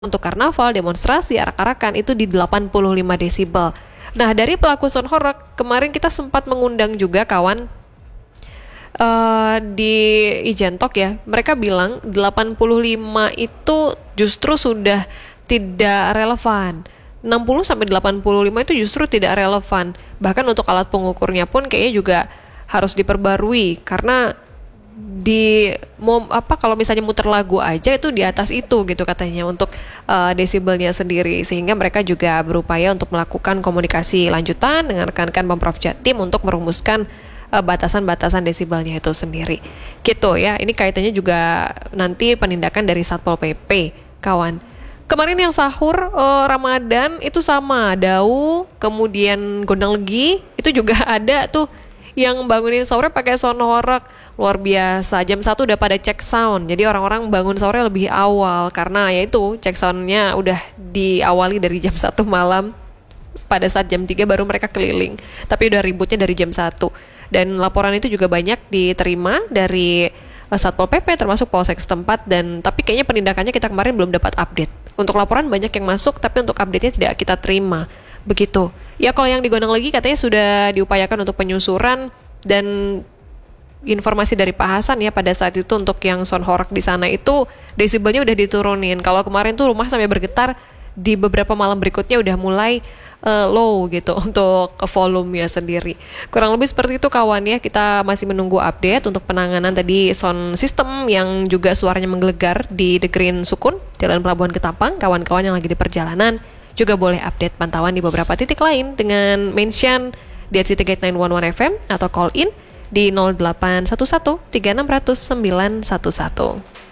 untuk karnaval, demonstrasi, arak-arakan itu di 85 desibel. Nah, dari pelaku sound horeg, kemarin kita sempat mengundang juga kawan di Ijentok ya. Mereka bilang 85 itu justru sudah tidak relevan. 60 sampai 85 itu justru tidak relevan. Bahkan untuk alat pengukurnya pun kayaknya juga harus diperbarui karena kalau misalnya muter lagu aja itu di atas itu gitu katanya untuk desibelnya sendiri, sehingga mereka juga berupaya untuk melakukan komunikasi lanjutan dengan rekan-rekan Pemprov Jatim untuk merumuskan batasan-batasan desibelnya itu sendiri gitu ya. Ini kaitannya juga nanti penindakan dari Satpol PP kawan. Kemarin yang sahur Ramadan itu sama Dau, kemudian Gondang Legi itu juga ada tuh yang bangunin sahurnya pakai sound horeg. Luar biasa, jam 1 udah pada cek sound. Jadi orang-orang bangun sahurnya lebih awal karena ya itu cek soundnya udah diawali dari jam 1 malam. Pada saat jam 3 baru mereka keliling. Tapi udah ributnya dari jam 1. Dan laporan itu juga banyak diterima dari Satpol PP termasuk Polsek setempat, dan tapi kayaknya penindakannya kita kemarin belum dapat update. Untuk laporan banyak yang masuk tapi untuk update-nya tidak kita terima. Begitu. Ya kalau yang di Gondang Legi katanya sudah diupayakan untuk penyusuran, dan informasi dari Pak Hasan ya pada saat itu untuk yang sound horeg di sana itu desibelnya udah diturunin. Kalau kemarin tuh rumah sampai bergetar, di beberapa malam berikutnya udah mulai low gitu untuk volumenya sendiri. Kurang lebih seperti itu kawan ya. Kita masih menunggu update untuk penanganan tadi sound system yang juga suaranya menggelegar di The Green Sukun, Jalan Pelabuhan Ketapang. Kawan-kawan yang lagi di perjalanan juga boleh update pantauan di beberapa titik lain dengan mention di @citigate 911 FM atau call in di 0811 3600 911.